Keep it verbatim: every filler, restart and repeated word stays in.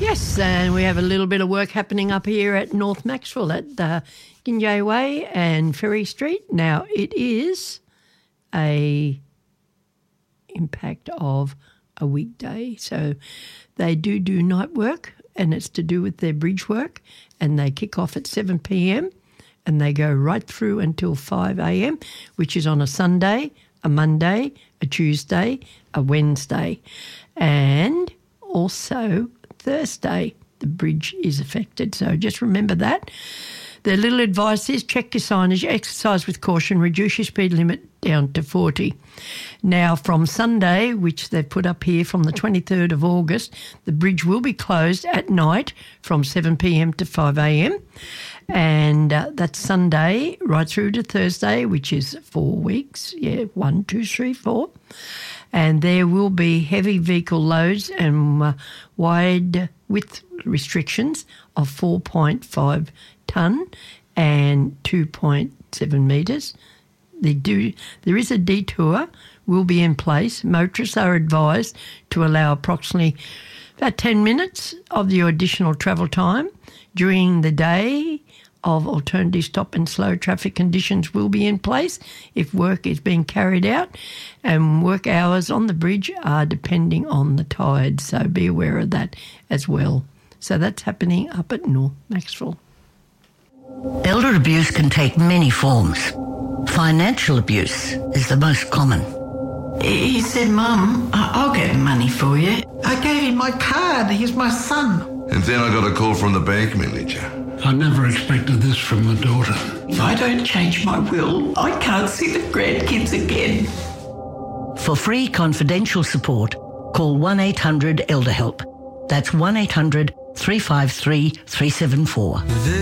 Yes, and we have a little bit of work happening up here at North Maxwell at uh, Ginjay Way and Ferry Street. Now, it is a impact of a weekday, so they do do night work, and it's to do with their bridge work, and they kick off at seven p m and they go right through until five a m, which is on a Sunday, a Monday, a Tuesday, a Wednesday, and also Thursday the bridge is affected. So just remember that. Their little advice is check your signage, exercise with caution, reduce your speed limit down to forty. Now from Sunday, which they've put up here from the twenty-third of August, the bridge will be closed at night from seven p m to five a m and uh, that's Sunday right through to Thursday, which is four weeks. Yeah, one, two, three, four. And there will be heavy vehicle loads and uh, wide width restrictions of four point five tonne and two point seven metres. They do, there is a detour will be in place. Motorists are advised to allow approximately about ten minutes of your additional travel time during the day. Of alternative stop and slow traffic conditions will be in place if work is being carried out, and work hours on the bridge are depending on the tide, so be aware of that as well. So that's happening up at North Maxwell. Elder abuse can take many forms. Financial abuse is the most common. He said, Mum, I- I'll get money for you. I gave him my card. He's my son. And then I got a call from the bank manager. I never expected this from my daughter. If I don't change my will, I can't see the grandkids again. For free confidential support, call one eight hundred elder help. That's one eight hundred three five three three seven four.